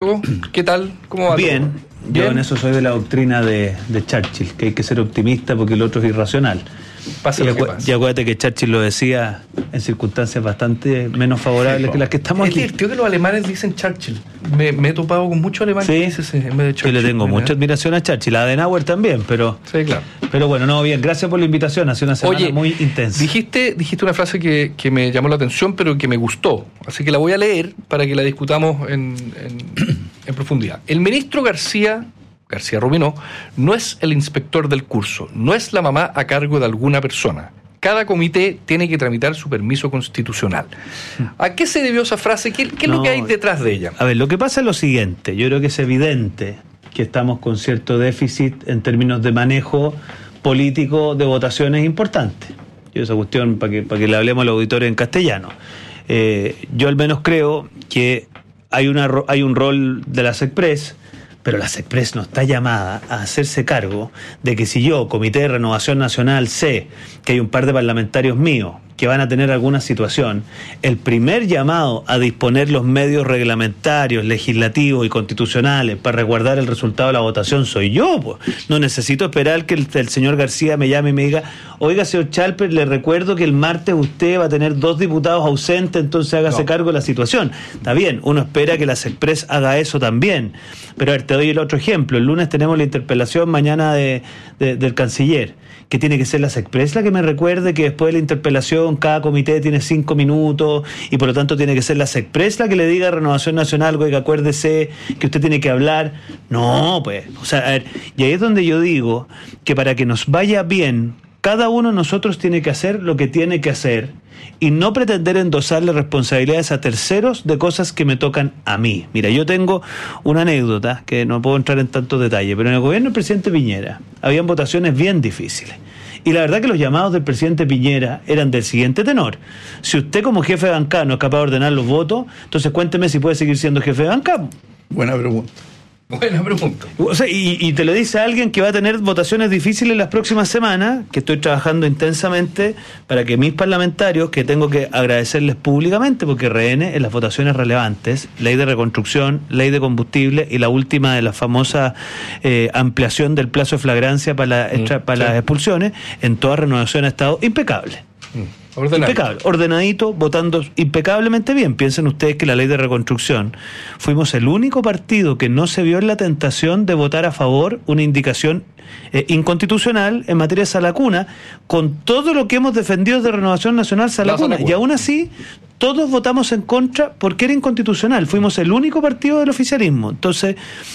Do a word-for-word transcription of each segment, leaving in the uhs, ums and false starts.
Paco, ¿qué tal? ¿Cómo va? Bien, todo? yo Bien. en eso soy de la doctrina de, de Churchill, que hay que ser optimista porque el otro es irracional. Pase Y, lo que acu- pase. y acuérdate que Churchill lo decía en circunstancias bastante menos favorables Sí, que las que estamos es aquí. divertido que los alemanes dicen Churchill. Me, me he topado con muchos alemanes Sí, que dicen ese en vez de Yo Churchill. le tengo Mira. mucha admiración a Churchill, a Adenauer también, pero, Sí, claro. pero bueno, no, bien, gracias por la invitación, ha sido una semana Oye, muy intensa. Dijiste, dijiste una frase que, que me llamó la atención, pero que me gustó. Así que la voy a leer para que la discutamos en, en, en profundidad. El ministro García, García Ruminó, no es el inspector del curso, no es la mamá a cargo de alguna persona. Cada comité tiene que tramitar su permiso constitucional. ¿A qué se debió esa frase? ¿Qué, qué es No, lo que hay detrás de ella? A ver, lo que pasa es lo siguiente, yo creo que es evidente que estamos con cierto déficit en términos de manejo político de votaciones importantes. Yo esa cuestión, para que, para que le hablemos al auditorio en castellano. Eh, yo al menos creo que hay, una, ro- hay un rol de la SECPRES, pero la SECPRES no está llamada a hacerse cargo de que si yo, Comité de Renovación Nacional, sé que hay un par de parlamentarios míos que van a tener alguna situación, el primer llamado a disponer los medios reglamentarios, legislativos y constitucionales para resguardar el resultado de la votación soy yo, pues. No necesito esperar que el, el señor García me llame y me diga, oiga, señor Chalper, le recuerdo que el martes usted va a tener dos diputados ausentes, entonces hágase No. cargo de la situación. Está bien, uno espera que la SECPRES haga eso también. Pero a ver, te doy el otro ejemplo. El lunes tenemos la interpelación mañana de, de- del canciller, que tiene que ser la SECPRES la que me recuerde que después de la interpelación cada comité tiene cinco minutos y por lo tanto tiene que ser la SECPRES la que le diga a Renovación Nacional, oiga, acuérdese que usted tiene que hablar. No, pues, o sea, a ver, y ahí es donde yo digo que para que nos vaya bien, cada uno de nosotros tiene que hacer lo que tiene que hacer y no pretender endosarle responsabilidades a terceros de cosas que me tocan a mí. Mira, yo tengo una anécdota que no puedo entrar en tanto detalle, pero en el gobierno del presidente Piñera habían votaciones bien difíciles. Y la verdad que los llamados del presidente Piñera eran del siguiente tenor. Si usted como jefe de bancada no es capaz de ordenar los votos, entonces cuénteme si puede seguir siendo jefe de bancada. Buena pregunta. Buena pregunta. O sea, y, y te lo dice alguien que va a tener votaciones difíciles las próximas semanas, que estoy trabajando intensamente para que mis parlamentarios, que tengo que agradecerles públicamente, porque rehén en las votaciones relevantes, ley de reconstrucción, ley de combustible y la última de la famosa eh, ampliación del plazo de flagrancia para, la extra, Mm, para sí. las expulsiones, en toda renovación ha estado impecable. Ordenado. Impecable, ordenadito, votando impecablemente bien. Piensen ustedes que la ley de reconstrucción fuimos el único partido que no se vio en la tentación de votar a favor una indicación eh, inconstitucional en materia de Salacuna, con todo lo que hemos defendido de Renovación Nacional Salacuna. Salacuna. Y aún así, todos votamos en contra porque era inconstitucional. Fuimos el único partido del oficialismo. Entonces,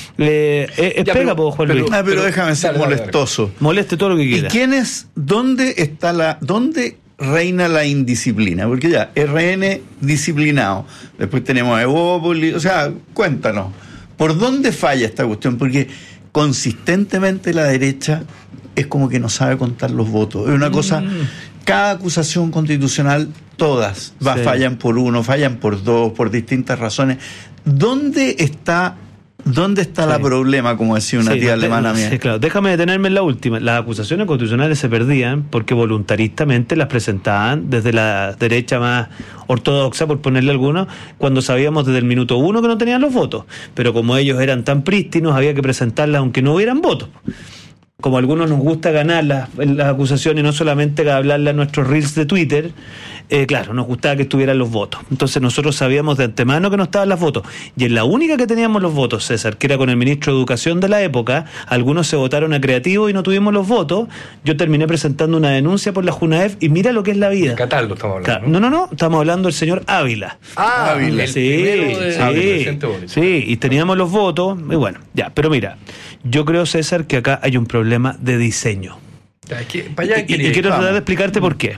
eh, eh, es Ya, pega, pero- po, Juan pero- Luis. Ah, pero, pero- déjame ser dale, dale, molestoso. Moleste todo lo que ¿Y quiera. quién es, dónde está la, dónde reina la indisciplina? Porque ya, R N disciplinado, después tenemos a Evópoli, o sea, cuéntanos, ¿por dónde falla esta cuestión? Porque consistentemente la derecha es como que no sabe contar los votos. Es una cosa, cada acusación constitucional, todas, va, Sí. fallan por uno, fallan por dos, por distintas razones. ¿Dónde está, dónde está Sí. la problema, como decía una Sí, tía no, alemana mía? sí, claro. Déjame detenerme en la última. Las acusaciones constitucionales se perdían porque voluntaristamente las presentaban desde la derecha más ortodoxa, por ponerle alguno, cuando sabíamos desde el minuto uno que no tenían los votos. Pero como ellos eran tan prístinos, había que presentarlas aunque no hubieran votos. Como a algunos nos gusta ganar las, las acusaciones y no solamente hablarle a nuestros reels de Twitter, eh, claro, nos gustaba que estuvieran los votos. Entonces nosotros sabíamos de antemano que no estaban los votos. Y en la única que teníamos los votos, César, que era con el ministro de Educación de la época, algunos se votaron a creativo y no tuvimos los votos. Yo terminé presentando una denuncia por la Junaef y mira lo que es la vida. Cataldo estamos hablando. Claro, no, no, no, estamos hablando del señor Ávila. Ah, Ávila. el Sí, primero de- sí, ah, del presidente Boric. sí, y teníamos los votos, y bueno, ya, pero mira, yo creo, César, que acá hay un problema de diseño. Ya, es que para allá Y, y quería ir. quiero tratar vamos. de explicarte por qué.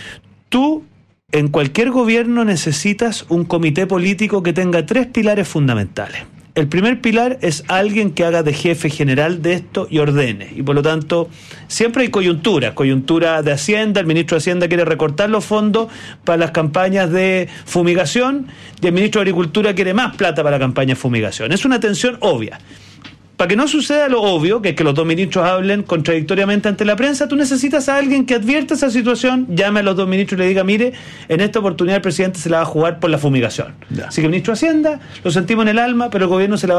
Tú, en cualquier gobierno, necesitas un comité político que tenga tres pilares fundamentales. El primer pilar es alguien que haga de jefe general de esto y ordene. Y por lo tanto, siempre hay coyunturas. Coyuntura de Hacienda, el ministro de Hacienda quiere recortar los fondos para las campañas de fumigación y el ministro de Agricultura quiere más plata para la campaña de fumigación. Es una tensión obvia. Para que no suceda lo obvio, que es que los dos ministros hablen contradictoriamente ante la prensa, tú necesitas a alguien que advierta esa situación, llame a los dos ministros y le diga, mire, en esta oportunidad el presidente se la va a jugar por la fumigación. Ya. Así que el ministro de Hacienda, lo sentimos en el alma, pero el gobierno se la va